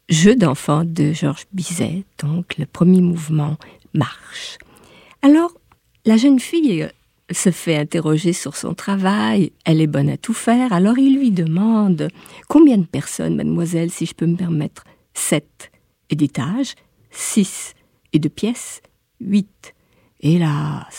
Jeu d'enfant de Georges Bizet, donc le premier mouvement, marche. Alors, la jeune fille se fait interroger sur son travail, elle est bonne à tout faire, alors il lui demande « Combien de personnes, mademoiselle, si je peux me permettre ?»« 7. Et d'étages ? 6. Et de pièces ? 8. Hélas !»«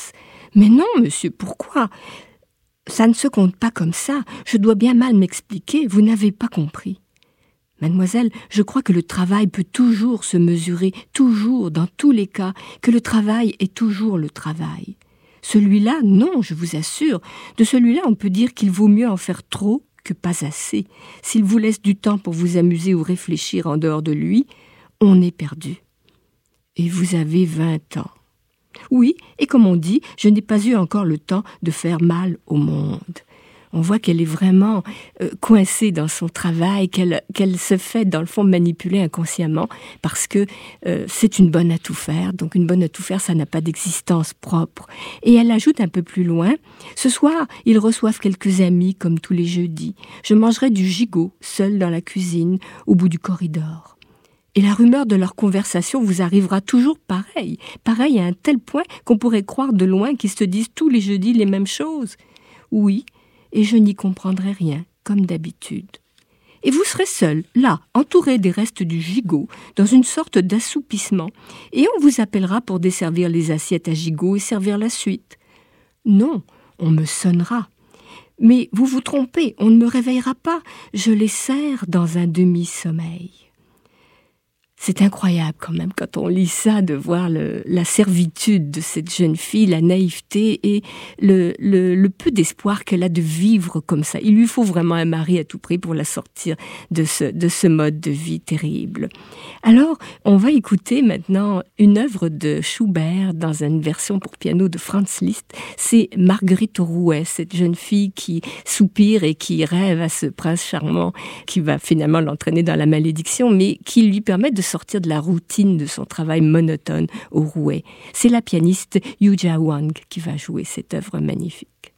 Mais non, monsieur, pourquoi ? Ça ne se compte pas comme ça, je dois bien mal m'expliquer, vous n'avez pas compris. » Mademoiselle, je crois que le travail peut toujours se mesurer, toujours, dans tous les cas, que le travail est toujours le travail. Celui-là, non, je vous assure. De celui-là, on peut dire qu'il vaut mieux en faire trop que pas assez. S'il vous laisse du temps pour vous amuser ou réfléchir en dehors de lui, on est perdu. Et vous avez 20 ans. Oui, et comme on dit, je n'ai pas eu encore le temps de faire mal au monde. On voit qu'elle est vraiment coincée dans son travail, qu'elle se fait, dans le fond, manipuler inconsciemment parce que c'est une bonne à tout faire. Donc, une bonne à tout faire, ça n'a pas d'existence propre. Et elle ajoute un peu plus loin, « Ce soir, ils reçoivent quelques amis, comme tous les jeudis. Je mangerai du gigot, seul dans la cuisine, au bout du corridor. » Et la rumeur de leur conversation vous arrivera toujours pareil à un tel point qu'on pourrait croire de loin qu'ils se disent tous les jeudis les mêmes choses. Oui, et je n'y comprendrai rien, comme d'habitude. Et vous serez seul, là, entouré des restes du gigot, dans une sorte d'assoupissement, et on vous appellera pour desservir les assiettes à gigot et servir la suite. Non, on me sonnera. Mais vous vous trompez, on ne me réveillera pas, je les sers dans un demi-sommeil. C'est incroyable quand même, quand on lit ça, de voir la servitude de cette jeune fille, la naïveté et le peu d'espoir qu'elle a de vivre comme ça. Il lui faut vraiment un mari à tout prix pour la sortir de ce mode de vie terrible. Alors, on va écouter maintenant une œuvre de Schubert dans une version pour piano de Franz Liszt. C'est Marguerite Rouet, cette jeune fille qui soupire et qui rêve à ce prince charmant qui va finalement l'entraîner dans la malédiction, mais qui lui permet de sortir de la routine de son travail monotone au rouet. C'est la pianiste Yu Jia Wang qui va jouer cette œuvre magnifique.